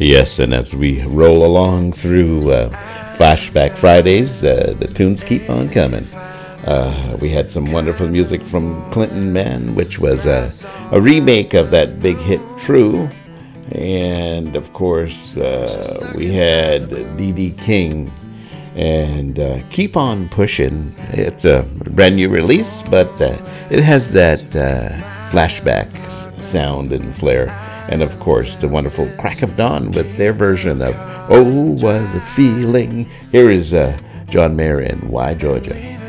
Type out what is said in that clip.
Yes, and as we roll along through Flashback Fridays, the tunes keep on coming. We had some wonderful music from Clinton Man, which was a remake of that big hit True. And of course, we had D.D. King and Keep On Pushing. It's a brand new release, but it has that flashback sound and flair. And of course, the wonderful Crack of Dawn with their version of Oh, What a Feeling. Here is John Mayer in Why, Georgia.